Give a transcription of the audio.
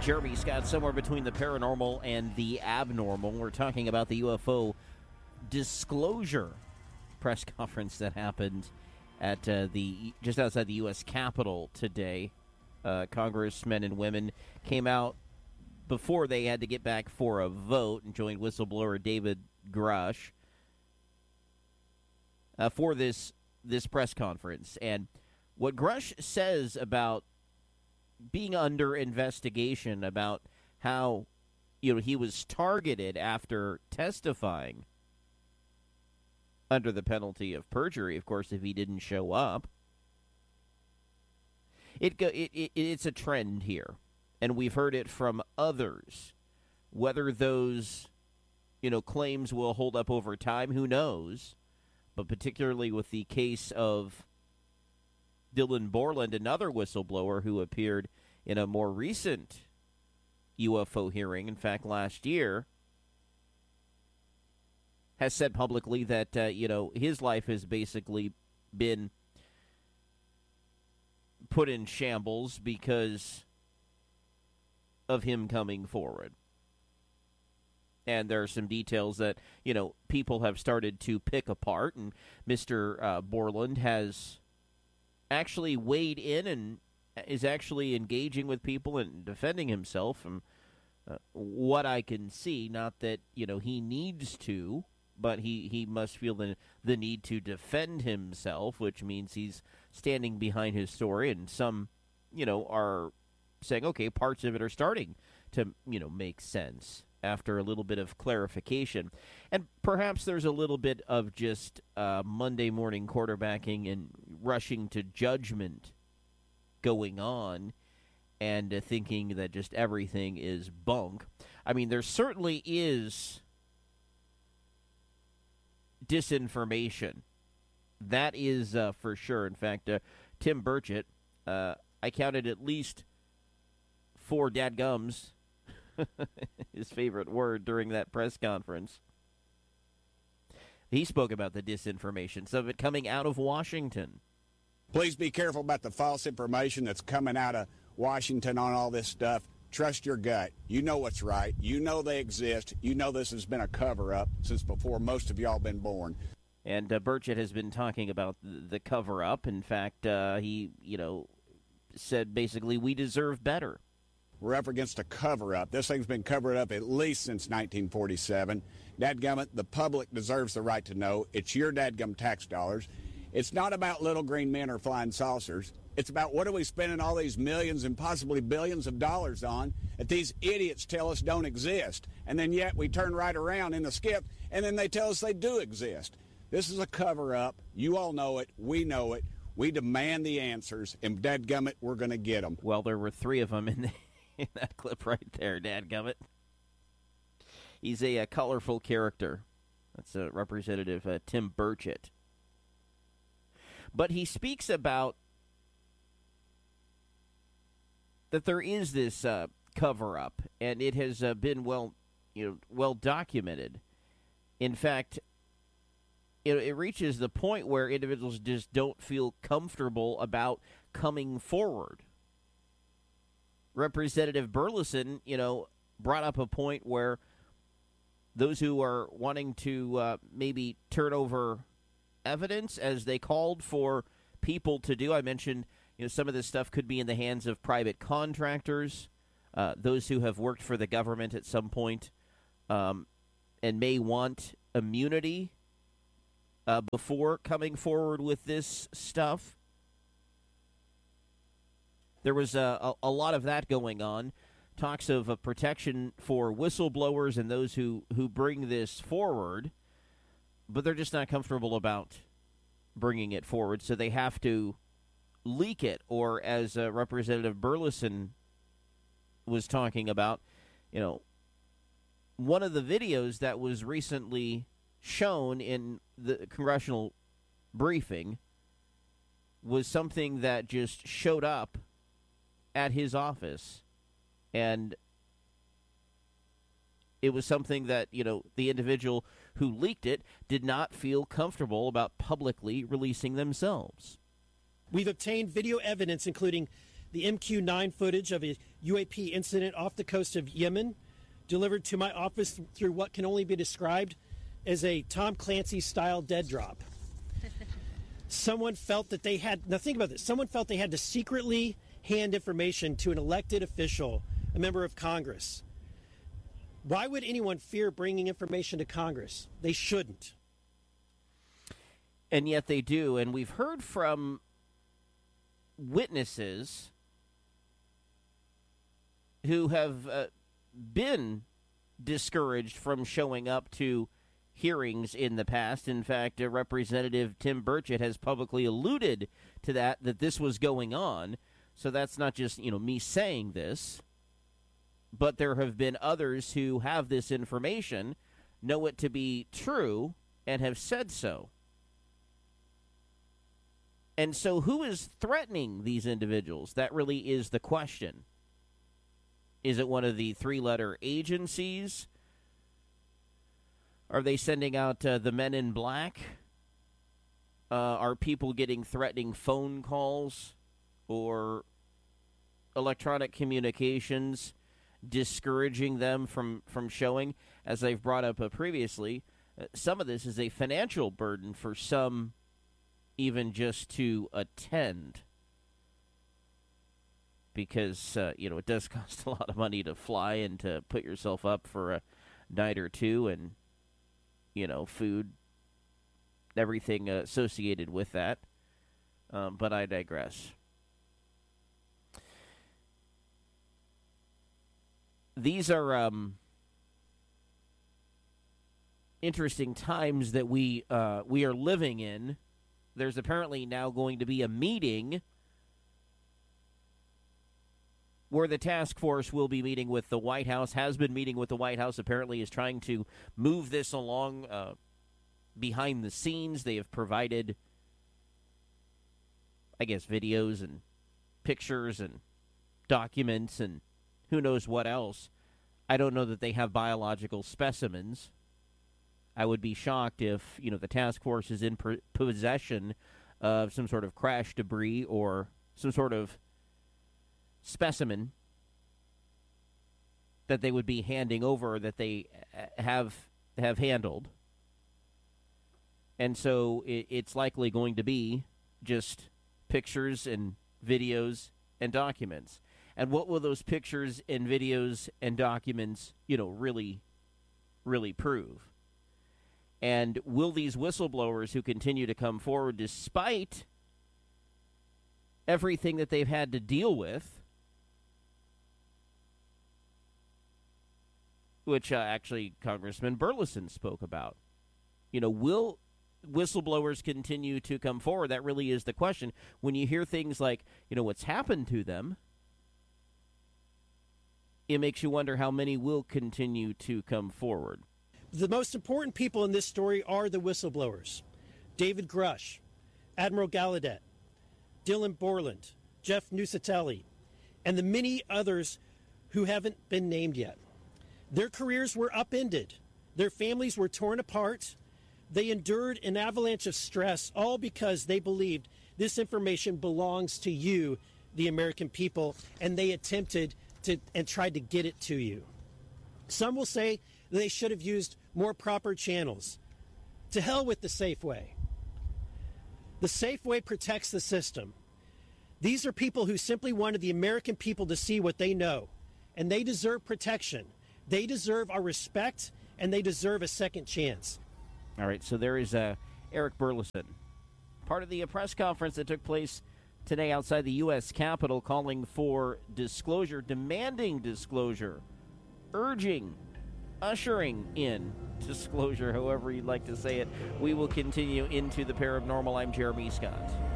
Jeremy Scott, somewhere between the paranormal and the abnormal. We're talking about the UFO disclosure press conference that happened at just outside the U.S. Capitol today. Congressmen and women came out before they had to get back for a vote and joined whistleblower David Grush for this press conference. And what Grush says about being under investigation, about how he was targeted after testifying under the penalty of perjury, of course, if he didn't show up. It's a trend here, and we've heard it from others. Whether those claims will hold up over time, who knows? But particularly with the case of Dylan Borland, another whistleblower who appeared in a more recent UFO hearing, in fact, last year, has said publicly that, his life has basically been put in shambles because of him coming forward. And there are some details that, people have started to pick apart, and Mr. Borland has actually weighed in and is actually engaging with people and defending himself from what I can see. Not that, he needs to, but he must feel the need to defend himself, which means he's standing behind his story. And some, are saying, okay, parts of it are starting to, make sense after a little bit of clarification. And perhaps there's a little bit of just Monday morning quarterbacking and rushing to judgment going on and thinking that just everything is bunk. I mean, there certainly is disinformation. That is for sure. In fact, Tim Burchett, I counted at least 4 dadgums, his favorite word, during that press conference. He spoke about the disinformation, some of it coming out of Washington. Please be careful about the false information that's coming out of Washington on all this stuff. Trust your gut. You know what's right. You know they exist. You know this has been a cover-up since before most of y'all been born. And Burchett has been talking about the cover-up. In fact, he, said basically we deserve better. We're up against a cover-up. This thing's been covered up at least since 1947. Dadgummit, the public deserves the right to know. It's your dadgum tax dollars. It's not about little green men or flying saucers. It's about what are we spending all these millions and possibly billions of dollars on that these idiots tell us don't exist. And then yet we turn right around in the skip and then they tell us they do exist. This is a cover-up. You all know it. We know it. We demand the answers, and dadgummit, we're going to get them. Well, there were 3 of them in that clip right there, dadgummit. He's a colorful character. That's Representative Tim Burchett. But he speaks about that there is this cover-up, and it has been well documented. In fact, it reaches the point where individuals just don't feel comfortable about coming forward. Representative Burleson, brought up a point where those who are wanting to maybe turn over evidence, as they called for people to do. I mentioned, some of this stuff could be in the hands of private contractors, those who have worked for the government at some point, and may want immunity before coming forward with this stuff. There was a lot of that going on. Talks of protection for whistleblowers and those who bring this forward, but they're just not comfortable about bringing it forward, so they have to leak it. Or as Representative Burleson was talking about, one of the videos that was recently shown in the congressional briefing was something that just showed up at his office, and it was something that, the individual who leaked it did not feel comfortable about publicly releasing themselves. We've obtained video evidence, including the MQ-9 footage of a UAP incident off the coast of Yemen, delivered to my office through what can only be described as a Tom Clancy-style dead drop. Someone felt that they had, now think about this, someone felt they had to secretly hand information to an elected official, a member of Congress. Why would anyone fear bringing information to Congress? They shouldn't. And yet they do. And we've heard from witnesses who have been discouraged from showing up to hearings in the past. In fact, Representative Tim Burchett has publicly alluded to that this was going on. So that's not just, me saying this, but there have been others who have this information, know it to be true, and have said so. And so who is threatening these individuals? That really is the question. Is it one of the three-letter agencies? Are they sending out the men in black? Are people getting threatening phone calls or electronic communications discouraging them from showing? As I've brought up previously, some of this is a financial burden for some, even just to attend, because it does cost a lot of money to fly and to put yourself up for a night or two, and food, everything associated with that. But I digress. These are interesting times that we are living in. There's apparently now going to be a meeting where the task force will be meeting with the White House, has been meeting with the White House, apparently is trying to move this along behind the scenes. They have provided, I guess, videos and pictures and documents and who knows what else. I don't know that they have biological specimens. I would be shocked if, the task force is in possession of some sort of crash debris or some sort of specimen that they would be handing over, that they have handled. And so it's likely going to be just pictures and videos and documents. And what will those pictures and videos and documents, really, really prove? And will these whistleblowers who continue to come forward despite everything that they've had to deal with, which actually Congressman Burleson spoke about, will whistleblowers continue to come forward? That really is the question. When you hear things like, what's happened to them, it makes you wonder how many will continue to come forward. The most important people in this story are the whistleblowers. David Grush, Admiral Gallaudet, Dylan Borland, Jeff Nusatelli, and the many others who haven't been named yet. Their careers were upended. Their families were torn apart. They endured an avalanche of stress, all because they believed this information belongs to you, the American people, and they attempted to and tried to get it to you. Some will say they should have used more proper channels. To hell with the safe way. The safe way protects the system. These are people who simply wanted the American people to see what they know, and they deserve protection. They deserve our respect, and they deserve a second chance. All right, so there is Eric Burleson, part of the press conference that took place today outside the U.S. Capitol, calling for disclosure, demanding disclosure, urging, ushering in disclosure, however you'd like to say it. We will continue into the Paranormal. I'm Jeremy Scott.